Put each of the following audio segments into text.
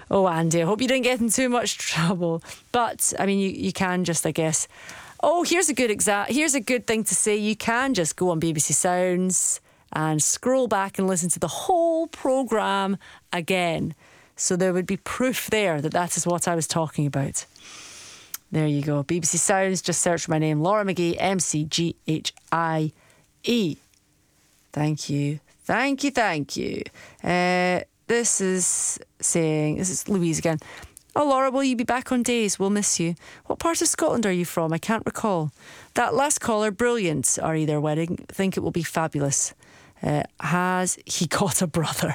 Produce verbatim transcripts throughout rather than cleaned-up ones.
Oh, Andy, I hope you didn't get in too much trouble. But, I mean, you, you can just, I guess... Oh, here's a good exa- Here's a good thing to say. You can just go on B B C Sounds and scroll back and listen to the whole programme again. So there would be proof there that that is what I was talking about. There you go. B B C Sounds, just search my name, Laura McGee, M C G H I E. Thank you. Thank you, thank you. Uh, this is saying, this is Louise again. Oh, Laura, will you be back on days? We'll miss you. What part of Scotland are you from? I can't recall. That last caller, brilliant. Are their wedding? Think it will be fabulous. Uh, has he got a brother?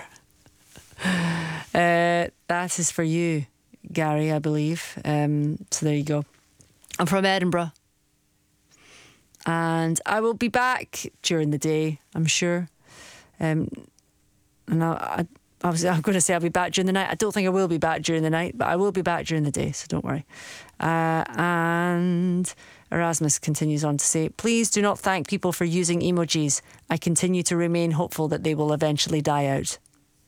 uh, that is for you, Gary, I believe. Um, so there you go. I'm from Edinburgh. And I will be back during the day, I'm sure. Um, and I... I Obviously, I'm going to say I'll be back during the night. I don't think I will be back during the night, but I will be back during the day, so don't worry. Uh, and Erasmus continues on to say, please do not thank people for using emojis. I continue to remain hopeful that they will eventually die out.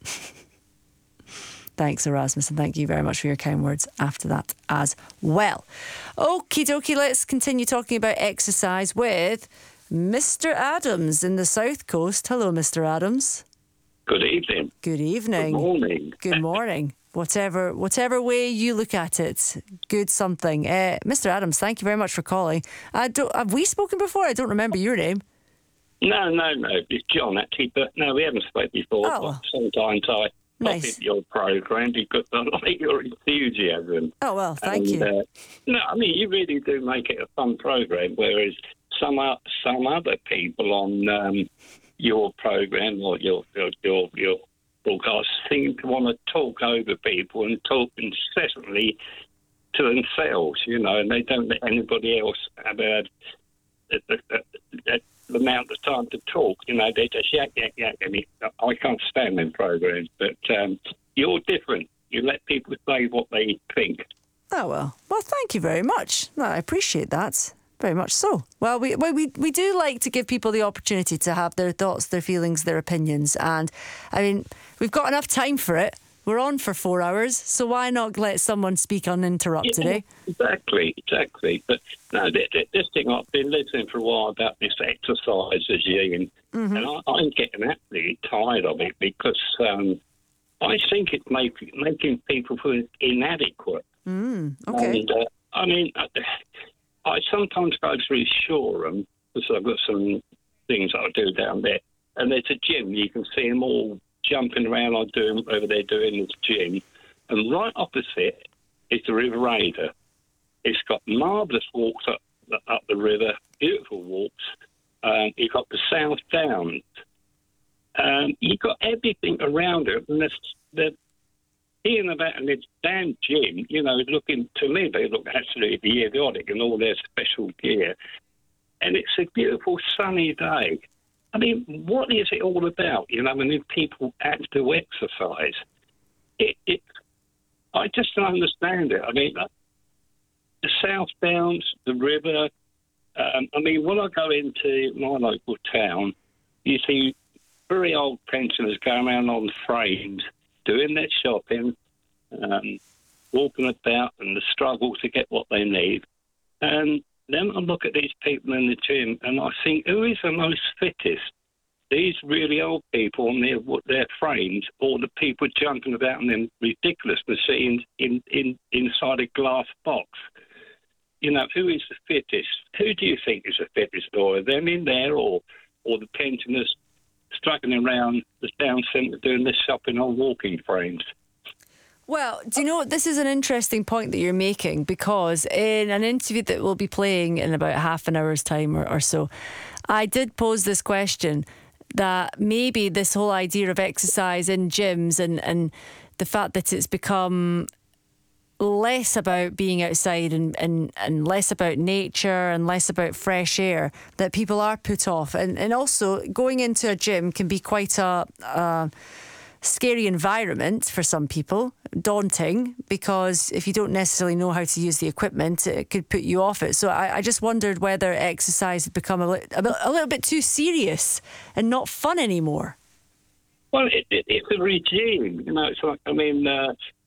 Thanks, Erasmus, and thank you very much for your kind words after that as well. Okie dokie, let's continue talking about exercise with Mister Adams in the South Coast. Hello, Mister Adams. Good evening. Good evening. Good morning. Good morning. Whatever whatever way you look at it, good something. Uh, Mister Adams, thank you very much for calling. I don't, have we spoken before? I don't remember your name. No, no, no. It's John, actually. But no, we haven't spoken before. Oh. But sometimes I Nice. pop into your programme because I like your enthusiasm. Oh, well, thank and, you. Uh, no, I mean, you really do make it a fun programme, whereas some, uh, some other people on... Um, your program or your your your, your broadcast seem to want to talk over people and talk incessantly to themselves, you know, and they don't let anybody else have a, a, a, a, a amount of time to talk. You know, they just yak yak yak. I mean, I can't stand them programs, but um, you're different. You let people say what they think. Oh well, well, thank you very much. No, I appreciate that. Very much so. Well, we, we we do like to give people the opportunity to have their thoughts, their feelings, their opinions. And, I mean, we've got enough time for it. We're on for four hours, so why not let someone speak uninterrupted, yeah, eh? Exactly, exactly. But, no, this, this thing, I've been listening for a while about this exercise regime, mm-hmm. and I, I'm getting absolutely tired of it because um, I think it's make, making people feel inadequate. Mm, okay. And, uh, I mean... I sometimes go through Shoreham because I've got some things I do down there, and there's a gym. You can see them all jumping around or doing whatever they're doing in this gym. And right opposite is the River Raider. It's got marvellous walks up up the river, beautiful walks. Um, you've got the South Downs. Um, you've got everything around it, and there's the Ian about in this damn gym, you know, looking to me, they look absolutely idiotic in all their special gear. And it's a beautiful sunny day. I mean, what is it all about? You know, I mean, if people act to exercise, it, it, I just don't understand it. I mean, the South Downs, the river, um, I mean, when I go into my local town, you see very old pensioners going around on frames, doing their shopping, um, walking about and the struggle to get what they need. And then I look at these people in the gym and I think, who is the most fittest? These really old people on their, their frames or the people jumping about in them ridiculous machines in, in, inside a glass box? You know, who is the fittest? Who do you think is the fittest? Or them in there or, or the pensioners struggling around the town centre doing this shopping on walking frames? Well, do you know, this is an interesting point that you're making, because in an interview that we'll be playing in about half an hour's time or, or so, I did pose this question that maybe this whole idea of exercise in gyms and, and the fact that it's become less about being outside and, and, and less about nature and less about fresh air, that people are put off. And, and also going into a gym can be quite a, a scary environment for some people, daunting, because if you don't necessarily know how to use the equipment, it could put you off it. So I, I just wondered whether exercise had become a, li- a, bit, a little bit too serious and not fun anymore. Well, it, it, it's a regime, you know. It's like, I mean, uh,